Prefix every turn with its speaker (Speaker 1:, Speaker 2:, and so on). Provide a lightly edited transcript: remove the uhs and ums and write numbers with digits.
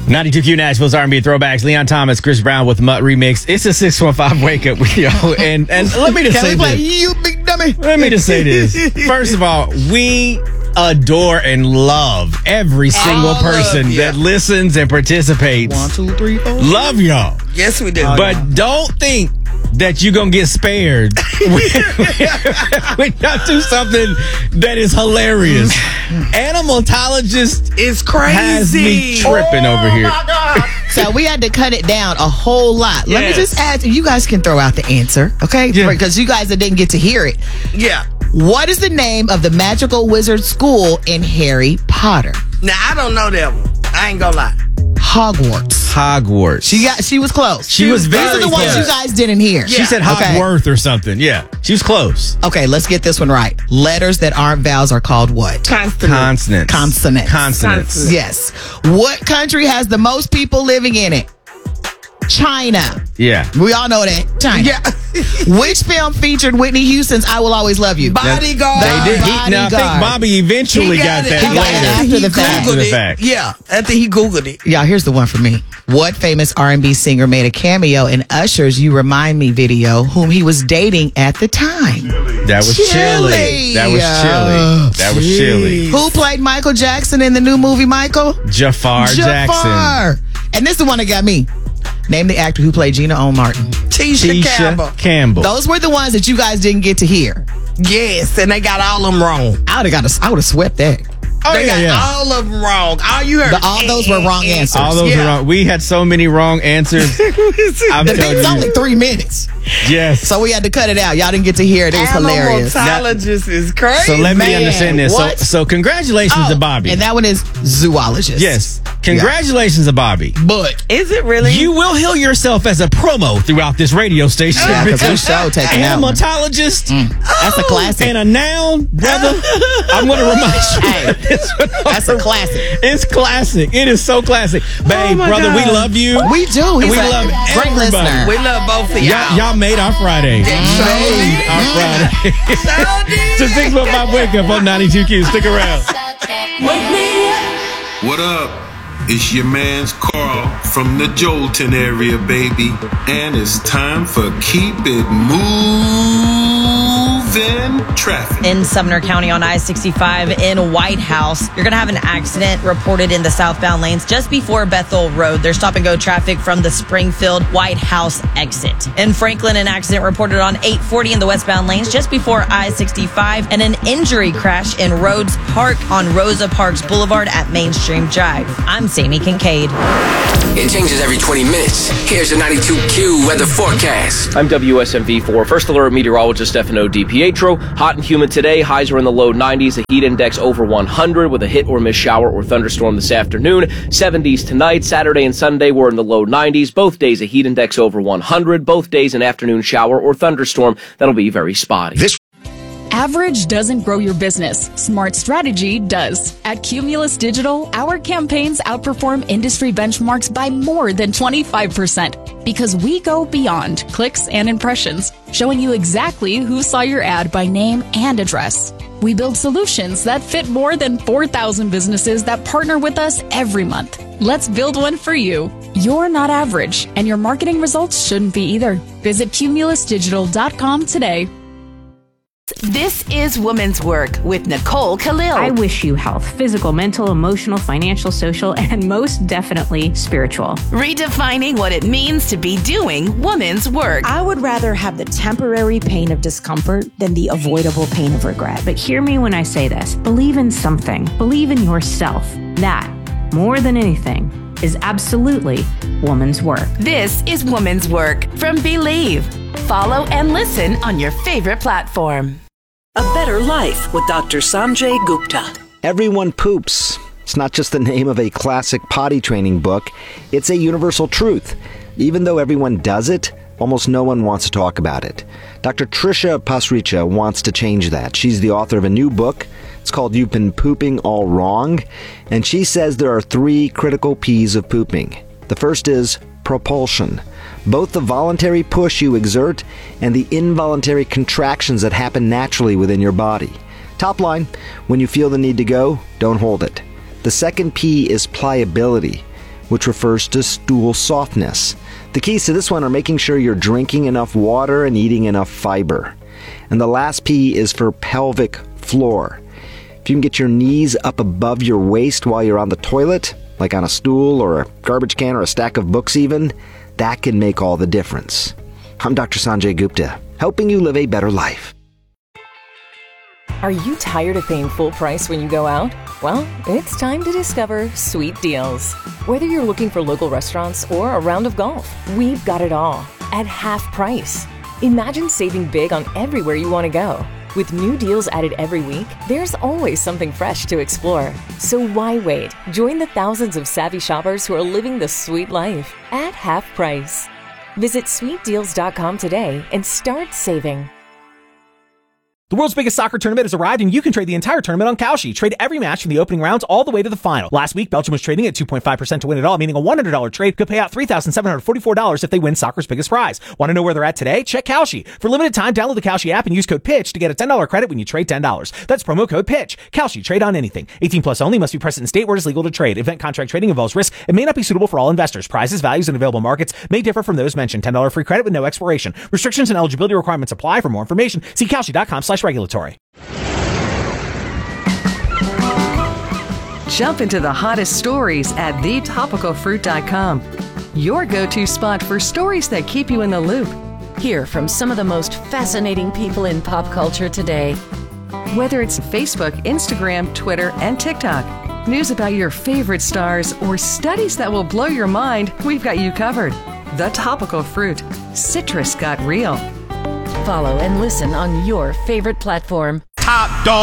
Speaker 1: 92Q Nashville's R&B throwbacks. Leon Thomas, Chris Brown with Mutt remix. It's a 615 wake up, yo. And let me just say this.
Speaker 2: You big dummy?
Speaker 1: Let me just say this. First of all, we adore and love every single person that listens and participates.
Speaker 2: 1, 2, 3, 4.
Speaker 1: Love y'all.
Speaker 3: Yes, we do.
Speaker 1: But don't think that you're going to get spared when y'all do something that is hilarious. Animaltologist
Speaker 3: is crazy.
Speaker 1: Has me tripping over here.
Speaker 2: So we had to cut it down a whole lot. Let me just add, you guys can throw out the answer, okay? Because you guys didn't get to hear it.
Speaker 3: Yeah.
Speaker 2: What is the name of the magical wizard school in Harry Potter?
Speaker 3: Now, I don't know that one. I ain't gonna lie.
Speaker 2: Hogwarts. She was close.
Speaker 1: She was very
Speaker 2: These are the ones
Speaker 1: close.
Speaker 2: you guys didn't hear.
Speaker 1: She said Hogwarts or something. Yeah. She was close.
Speaker 2: Okay, let's get this one right. Letters that aren't vowels are called what?
Speaker 3: Consonants.
Speaker 2: Consonants. Yes. What country has the most people living in it? China.
Speaker 1: Yeah.
Speaker 2: We all know that. China.
Speaker 3: Yeah.
Speaker 2: Which film featured Whitney Houston's I Will Always Love You?
Speaker 3: Bodyguard.
Speaker 1: They did. Now, I think Bobby eventually got that later.
Speaker 2: After the fact.
Speaker 3: Yeah. After he Googled it.
Speaker 2: Y'all, here's the one for me. What famous R&B singer made a cameo in Usher's You Remind Me video, whom he was dating at the time?
Speaker 1: That was Chili. That was Chili.
Speaker 2: Who played Michael Jackson in the new movie Michael?
Speaker 1: Jafar Jackson.
Speaker 2: And this is the one that got me. Name the actor who played Gina O. Martin.
Speaker 3: Tisha
Speaker 1: Campbell.
Speaker 2: Those were the ones that you guys didn't get to hear.
Speaker 3: Yes, and they got all of them wrong.
Speaker 2: I would have swept that.
Speaker 3: They got all of them wrong. All you heard.
Speaker 2: All those were wrong answers.
Speaker 1: All those were wrong. We had so many wrong answers.
Speaker 2: It's only 3 minutes.
Speaker 1: Yes.
Speaker 2: So we had to cut it out. Y'all didn't get to hear it. It was hilarious.
Speaker 3: Animalologist is crazy.
Speaker 1: So let me understand this.
Speaker 2: What?
Speaker 1: So congratulations to Bobby.
Speaker 2: And that one is zoologist.
Speaker 1: Yes. Congratulations to Bobby.
Speaker 2: But
Speaker 3: is it really?
Speaker 1: You will heal yourself as a promo throughout this radio station.
Speaker 2: Yeah, because we show taking that one.
Speaker 1: Animalologist.
Speaker 2: That's a classic.
Speaker 1: And a noun, brother. I'm going to remind you.
Speaker 2: Hey, that's a classic.
Speaker 1: It's classic. It is so classic. Babe, brother, we love you.
Speaker 2: We do.
Speaker 1: We love
Speaker 2: great
Speaker 1: everybody.
Speaker 2: listener.
Speaker 3: We love both of y'all.
Speaker 1: Y'all made our Friday. Made our Friday. It's a 615 wake up on 92Q. Stick around.
Speaker 4: What up? It's your man's Carl from the Jolton area, baby. And it's time for Keep It Moving Traffic.
Speaker 5: In Sumner County on I-65 in White House, you're going to have an accident reported in the southbound lanes just before Bethel Road. There's stop-and-go traffic from the Springfield White House exit. In Franklin, an accident reported on 840 in the westbound lanes just before I-65, and an injury crash in Rhodes Park on Rosa Parks Boulevard at Mainstream Drive. I'm Sammy Kincaid.
Speaker 6: It changes every 20 minutes. Here's the 92Q weather forecast.
Speaker 7: I'm WSMV4 First Alert Meteorologist Stefano DiPietro. Hot and humid today. Highs are in the low 90s. The heat index over 100 with a hit or miss shower or thunderstorm this afternoon. 70s tonight. Saturday and Sunday we're in the low 90s. Both days a heat index over 100. Both days an afternoon shower or thunderstorm. That'll be very spotty.
Speaker 8: Average doesn't grow your business. Smart strategy does. At Cumulus Digital, our campaigns outperform industry benchmarks by more than 25% because we go beyond clicks and impressions, showing you exactly who saw your ad by name and address. We build solutions that fit more than 4,000 businesses that partner with us every month. Let's build one for you. You're not average, and your marketing results shouldn't be either. Visit cumulusdigital.com today.
Speaker 9: This is Women's Work with Nicole Khalil.
Speaker 10: I wish you health, physical, mental, emotional, financial, social, and most definitely spiritual.
Speaker 9: Redefining what it means to be doing women's work.
Speaker 11: I would rather have the temporary pain of discomfort than the avoidable pain of regret.
Speaker 10: But hear me when I say this. Believe in something. Believe in yourself. That, more than anything, is absolutely woman's work.
Speaker 9: This is Women's Work from Believe. Follow and listen on your favorite platform.
Speaker 12: A Better Life with Dr. Sanjay Gupta.
Speaker 13: Everyone poops. It's not just the name of a classic potty training book. It's a universal truth. Even though everyone does it, almost no one wants to talk about it. Dr. Trisha Pasricha wants to change that. She's the author of a new book. It's called You've Been Pooping All Wrong. And she says there are 3 critical P's of pooping. The first is propulsion. Both the voluntary push you exert and the involuntary contractions that happen naturally within your body. Top line, when you feel the need to go, don't hold it. The second P is pliability. which refers to stool softness. The keys to this one are making sure you're drinking enough water and eating enough fiber. And the last P is for pelvic floor. If you can get your knees up above your waist while you're on the toilet, like on a stool or a garbage can or a stack of books even, that can make all the difference. I'm Dr. Sanjay Gupta, helping you live a better life.
Speaker 14: Are you tired of paying full price when you go out? Well, it's time to discover Sweet Deals. Whether you're looking for local restaurants or a round of golf, we've got it all at half price. Imagine saving big on everywhere you want to go. With new deals added every week, there's always something fresh to explore. So why wait? Join the thousands of savvy shoppers who are living the sweet life at half price. Visit sweetdeals.com today and start saving.
Speaker 15: The world's biggest soccer tournament has arrived, and you can trade the entire tournament on Kalshi. Trade every match from the opening rounds all the way to the final. Last week, Belgium was trading at 2.5% to win it all, meaning a $100 trade could pay out $3,744 if they win soccer's biggest prize. Want to know where they're at today? Check Kalshi. For limited time, download the Kalshi app and use code PITCH to get a $10 credit when you trade $10. That's promo code PITCH. Kalshi. Trade on anything. 18 plus only. Must be present in state where it is legal to trade. Event contract trading involves risk and may not be suitable for all investors. Prizes, values, and available markets may differ from those mentioned. $10 free credit with no expiration. Restrictions and eligibility requirements apply. For more information, see Kalshi.com/regulatory.
Speaker 16: Jump into the hottest stories at thetopicalfruit.com. Your go-to spot for stories that keep you in the loop.
Speaker 9: Hear from some of the most fascinating people in pop culture today.
Speaker 16: Whether it's Facebook, Instagram, Twitter, and TikTok, news about your favorite stars, or studies that will blow your mind, we've got you covered. The Topical Fruit. Citrus got real.
Speaker 9: Follow and listen on your favorite platform.
Speaker 1: Top dog.